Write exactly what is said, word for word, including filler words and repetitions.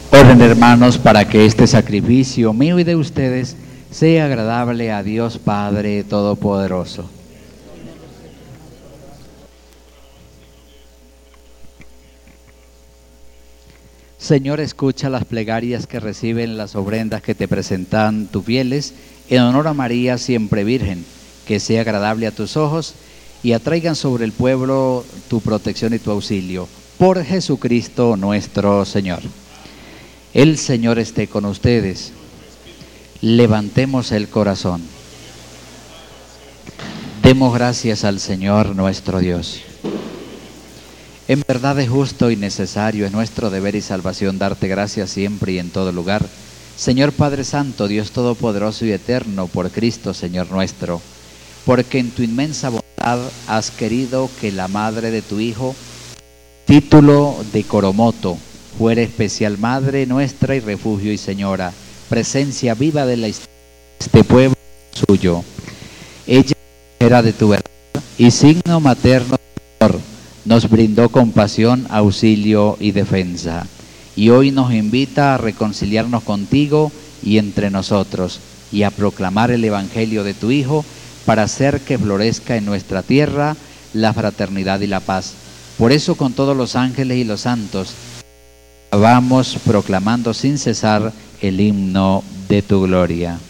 Oren, hermanos, para que este sacrificio mío y de ustedes sea agradable a Dios Padre Todopoderoso. Señor, escucha las plegarias que reciben las ofrendas que te presentan tus fieles en honor a María, siempre Virgen, que sea agradable a tus ojos y atraigan sobre el pueblo tu protección y tu auxilio. Por Jesucristo nuestro Señor. El Señor esté con ustedes. Levantemos el corazón. Demos gracias al Señor nuestro Dios. En verdad es justo y necesario, es nuestro deber y salvación darte gracias siempre y en todo lugar. Señor Padre Santo, Dios Todopoderoso y Eterno, por Cristo, Señor nuestro, porque en tu inmensa bondad has querido que la madre de tu Hijo, título de Coromoto, fuera especial Madre nuestra y refugio y Señora, presencia viva de la historia de este pueblo suyo. Ella era de tu verdad y signo materno de amor, nos brindó compasión, auxilio y defensa. Y hoy nos invita a reconciliarnos contigo y entre nosotros y a proclamar el Evangelio de tu Hijo para hacer que florezca en nuestra tierra la fraternidad y la paz. Por eso con todos los ángeles y los santos vamos proclamando sin cesar el himno de tu gloria.